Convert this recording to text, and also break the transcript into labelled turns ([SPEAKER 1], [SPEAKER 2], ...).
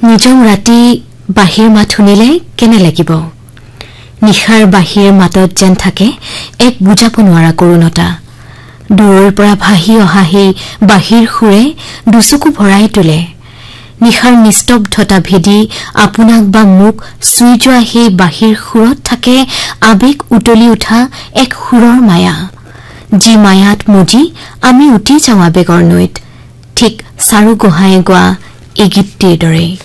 [SPEAKER 1] নিজম ৰাতি বাহিৰ মাত শুনিলে কেনে লাগিব নিখাৰ বাহিৰ মাতত যেন থাকে এক বুজাব নোৱাৰা কৰোণতা দূৰৰ পৰা ভাহি অহা সেই বাহিৰ সুৰে দুচকু ভৰাই তোলে নিখাৰ নিস্তব্ধতা ভেদি আপোনাক বা মোক চুই যোৱা সেই বাহিৰ সুৰত থাকে আবেগ উতলি উঠা এক সুৰৰ মায়া যি মায়াত মজি আমি উঠি যাওঁ আবেগৰ নৈত ঠিক চাৰু গোহাঁয়ে গোৱা এই গীতটিৰ দৰে